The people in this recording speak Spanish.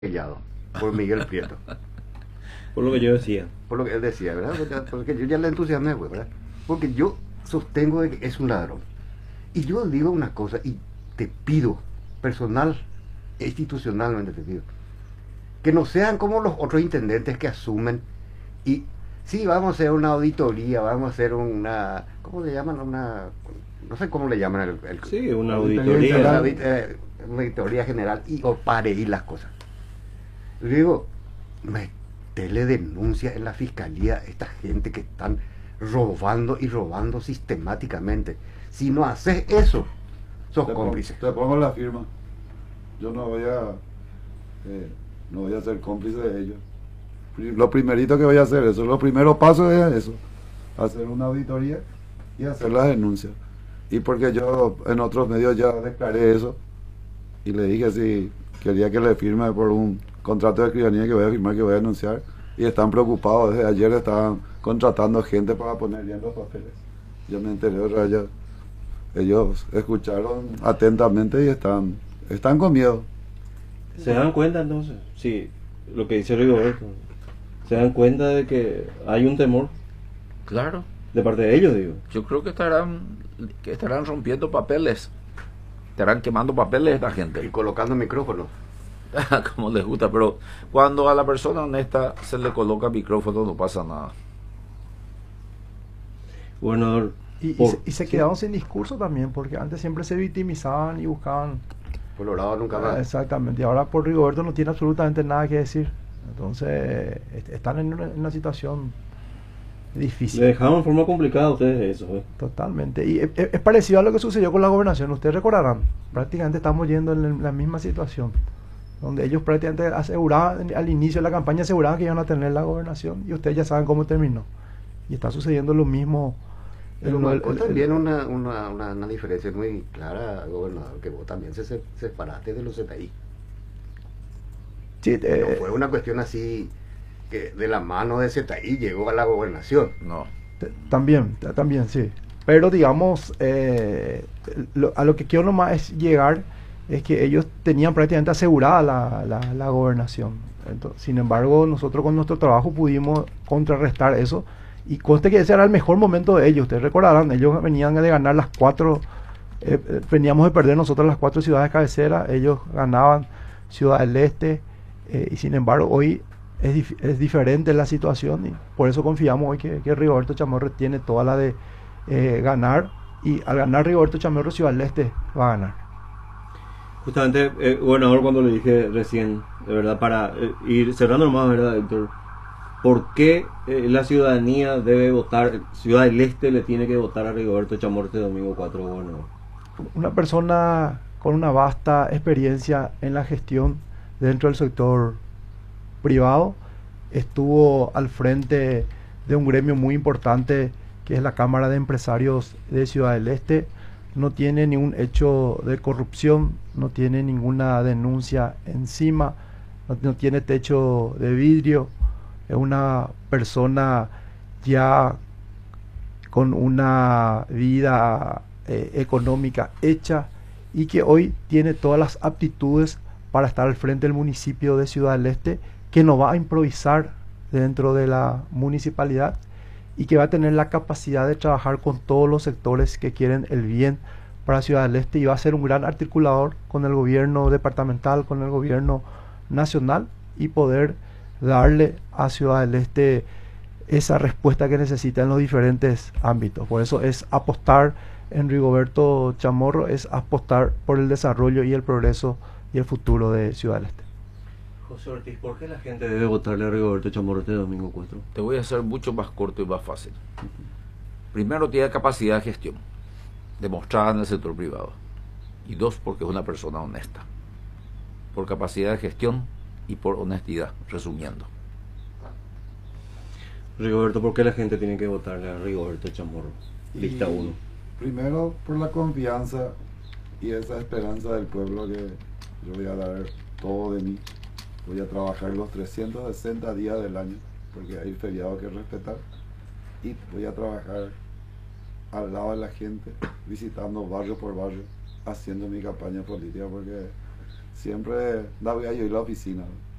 Sellado por Miguel Prieto. Por lo que yo decía. Por lo que él decía, ¿verdad? Porque yo ya le entusiasmé, pues, ¿verdad? Porque yo sostengo de que es un ladrón. Y yo digo una cosa y te pido, personal e institucionalmente te pido, que no sean como los otros intendentes que asumen y sí, vamos a hacer una auditoría, vamos a hacer una, ¿cómo le llaman? Una, no sé cómo le llaman Sí, una una, auditoría. una auditoría general y o pare y las cosas. Digo, metele denuncia en la fiscalía a esta gente que están robando y robando sistemáticamente. Si no haces eso, sos cómplice. Te pongo la firma. Yo no voy a ser cómplice de ellos. Lo primerito que voy a hacer, eso, los primeros pasos es eso, hacer una auditoría y hacer las denuncias. Y porque yo en otros medios ya declaré eso y le dije si quería que le firme por un contrato de escribanía que voy a firmar, que voy a denunciar, y están preocupados. Desde ayer estaban contratando gente para poner bien los papeles. Yo me enteré, o sea, ellos escucharon atentamente y están con miedo. ¿Se dan cuenta entonces? Sí, lo que dice Rigoberto. ¿Se dan cuenta de que hay un temor Claro, de parte de ellos, digo? yo creo que estarán rompiendo papeles, estarán quemando papeles esta Y gente, colocando micrófonos. como les gusta, pero cuando a la persona honesta se le coloca micrófono no pasa nada. Gobernador, Y se quedaron sin discurso también, porque antes siempre se victimizaban y buscaban. Colorado nunca más. Exactamente, y ahora por Rigoberto no tiene absolutamente nada que decir. Entonces, están en una situación difícil. le dejaron en forma complicada a ustedes eso, ¿eh? Totalmente. Y es parecido a lo que sucedió con la gobernación. Ustedes recordarán, prácticamente estamos yendo en la misma situación, donde ellos prácticamente aseguraban, al inicio de la campaña aseguraban que iban a tener la gobernación, y ustedes ya saben cómo terminó. Y está sucediendo lo mismo. Pero marcó también una diferencia muy clara, gobernador, que vos también se separaste de los ZI. Sí, No fue una cuestión así que de la mano de ZI llegó a la gobernación. No, también, sí. Pero digamos, a lo que quiero nomás es llegar, es que ellos tenían prácticamente asegurada la gobernación. Entonces, sin embargo, nosotros con nuestro trabajo pudimos contrarrestar eso. Y conste que ese era el mejor momento de ellos. Ustedes recordarán, ellos venían de ganar las cuatro, veníamos de perder nosotros las 4 ciudades cabeceras, ellos ganaban Ciudad del Este, y sin embargo hoy es diferente la situación, y por eso confiamos hoy que Rigoberto Chamorro tiene toda la de ganar, y al ganar Rigoberto Chamorro, Ciudad del Este va a ganar. Justamente, gobernador, cuando le dije recién, de verdad, para ir cerrando nomás, ¿verdad, Héctor? ¿Por qué la ciudadanía debe votar, Ciudad del Este le tiene que votar a Rigoberto Chamorro este domingo 4, gobernador? Una persona con una vasta experiencia en la gestión dentro del sector privado, estuvo al frente de un gremio muy importante que es la Cámara de Empresarios de Ciudad del Este, no tiene ningún hecho de corrupción, no tiene ninguna denuncia encima, no tiene techo de vidrio, es una persona ya con una vida económica hecha, y que hoy tiene todas las aptitudes para estar al frente del municipio de Ciudad del Este, que no va a improvisar dentro de la municipalidad, y que va a tener la capacidad de trabajar con todos los sectores que quieren el bien para Ciudad del Este, y va a ser un gran articulador con el gobierno departamental, con el gobierno nacional, y poder darle a Ciudad del Este esa respuesta que necesita en los diferentes ámbitos. Por eso es apostar en Rigoberto Chamorro, es apostar por el desarrollo y el progreso y el futuro de Ciudad del Este. José Ortiz, ¿por qué la gente debe votarle a Rigoberto Chamorro este domingo 4? te voy a hacer mucho más corto y más fácil. Primero, tiene capacidad de gestión demostrada en el sector privado, y 2, porque es una persona honesta, por capacidad de gestión y por honestidad, resumiendo. Rigoberto, ¿por qué la gente tiene que votarle a Rigoberto Chamorro? Lista 1. Primero, por la confianza y esa esperanza del pueblo, que yo voy a dar todo de mí. Voy a trabajar los 360 días del año, porque hay feriados que respetar, y voy a trabajar al lado de la gente, visitando barrio por barrio, haciendo mi campaña política, porque Siempre da voy a ir a la oficina.